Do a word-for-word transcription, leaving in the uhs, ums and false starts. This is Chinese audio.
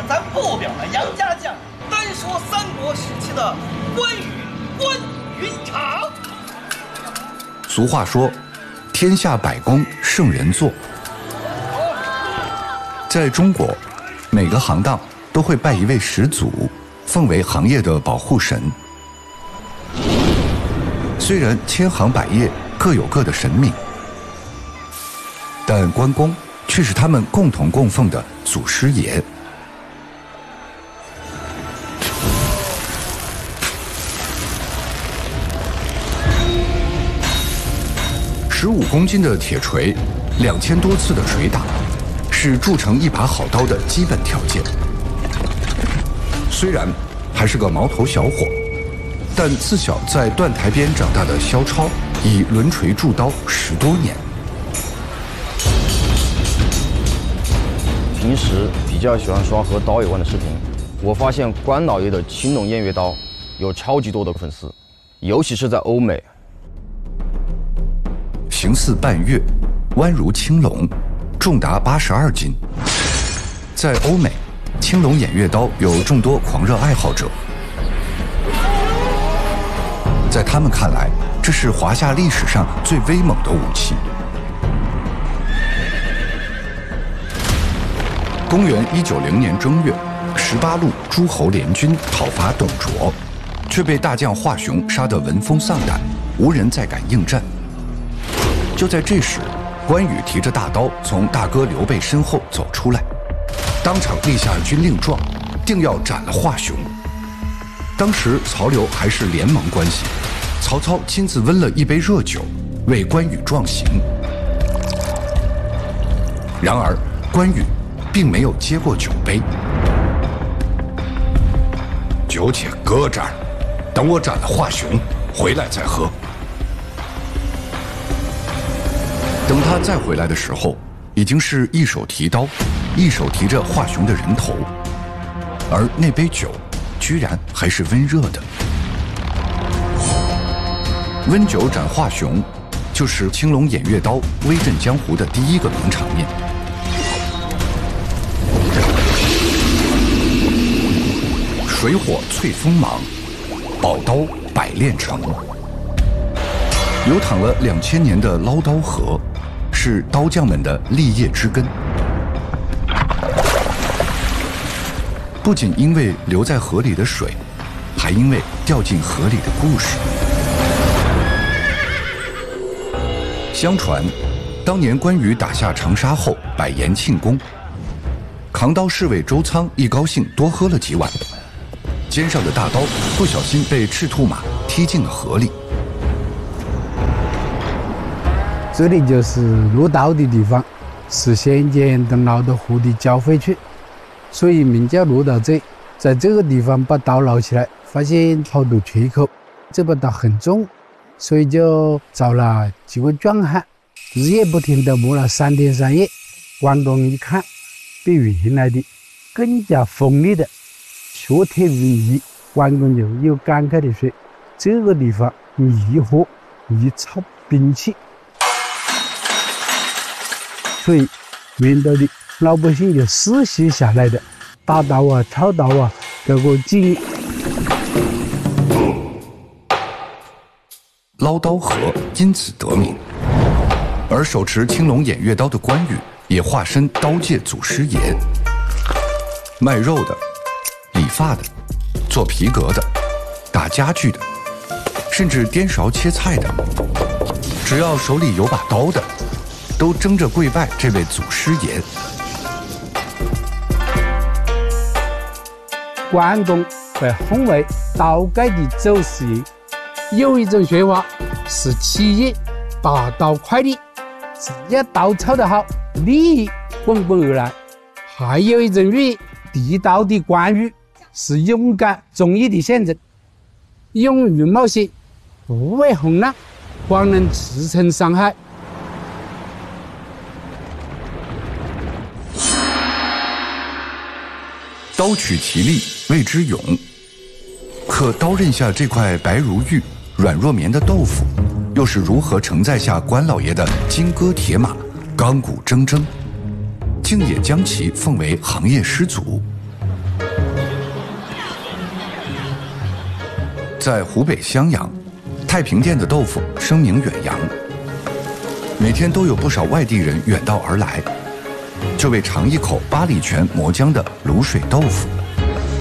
咱不表了杨家将，单说三国时期的关羽关云长。 俗话说，天下百工圣人做。在中国，每个行当都会拜一位始祖，奉为行业的保护神。虽然千行百业各有各的神明，但关公却是他们共同供奉的祖师爷。十五公斤的铁锤，两千多次的捶打，是铸成一把好刀的基本条件。虽然还是个毛头小伙，但自小在断台边长大的萧超，已抡锤铸刀十多年。 平时比较喜欢刷和刀有关的视频，我发现关老爷的青龙偃月刀有超级多的粉丝，尤其是在欧美。 形似半月，弯如青龙，重达八十二斤。在欧美，青龙偃月刀有众多狂热爱好者，在他们看来，这是华夏历史上最威猛的武器。公元一九零年正月，十八路诸侯联军讨伐董卓，却被大将华雄杀得闻风丧胆，无人再敢应战。就在这时，关羽提着大刀从大哥刘备身后走出来，当场立下军令状，定要斩了华雄。当时曹刘还是联盟关系，曹操亲自温了一杯热酒，为关羽壮行。然而关羽并没有接过酒杯，酒且搁这儿，等我斩了华雄回来再喝。等他再回来的时候，已经是一手提刀，一手提着华雄的人头，而那杯酒居然还是温热的。温酒斩华雄，就是青龙偃月刀威震江湖的第一个名场面。水火淬锋芒，宝刀百炼成。流淌了两千年的捞刀河，是刀匠们的立业之根。不仅因为流在河里的水，还因为掉进河里的故事。相传，当年关羽打下长沙后，摆宴庆功，扛刀侍卫周仓一高兴多喝了几碗，肩上的大刀不小心被赤兔马踢进了河里。 这里就是落刀的地方，是先前等捞到湖的交汇处，所以名叫落刀寨。在这个地方把刀捞起来，发现好多缺口，这把刀很重，所以就找了几位壮汉，日夜不停地磨了三天三夜。关公一看，比原来的更加锋利的削铁如泥，关公就又感慨地说：“这个地方一火一操兵器。”所以面对的老百姓就世袭下来的大刀啊、抄刀啊，这个技艺。 捞刀河因此得名，而手持青龙偃月刀的关羽也化身刀界祖师爷。卖肉的、理发的、做皮革的、打家具的，甚至颠勺切菜的，只要手里有把刀的，都争着跪拜这位祖师爷。 关公被hon为刀界的祖师爷。有一种说法是七爷拔刀快利，只要刀抄得好，利益滚滚而来；还有一种寓意，递刀的关羽是勇敢忠义的象征，勇于冒险，不畏风浪，方能驰骋山海。 刀取其利，谓之勇。可刀刃下这块白如玉、软若棉的豆腐，又是如何承载下关老爷的金戈铁马、钢骨铮铮，竟也将其奉为行业始祖？ 在湖北襄阳，太平店的豆腐声名远扬，每天都有不少外地人远道而来，就为尝一口八里泉磨浆的卤水豆腐。